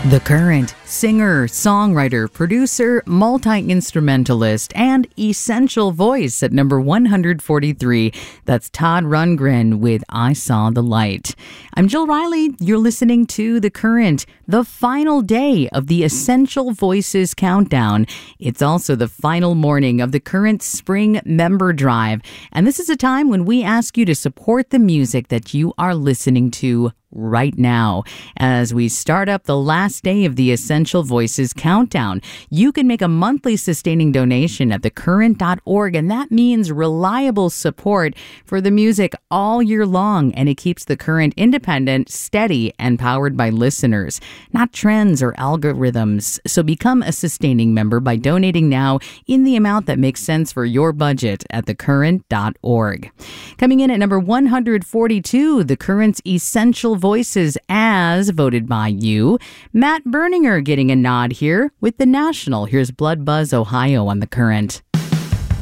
The Current, singer, songwriter, producer, multi-instrumentalist, and essential voice at number 143. That's Todd Rundgren with I Saw the Light. I'm Jill Riley. You're listening to The Current, the final day of the Essential Voices Countdown. It's also the final morning of the Current Spring Member Drive. And this is a time when we ask you to support the music that you are listening to right now. As we start up the last day of the Essential Voices Countdown, you can make a monthly sustaining donation at thecurrent.org, and that means reliable support for the music all year long, and it keeps the Current independent, steady, and powered by listeners, not trends or algorithms. So become a sustaining member by donating now in the amount that makes sense for your budget at thecurrent.org. Coming in at number 142, the Current's Essential Voices as voted by you. Matt Berninger getting a nod here with The National. Here's Blood Buzz, Ohio on The Current.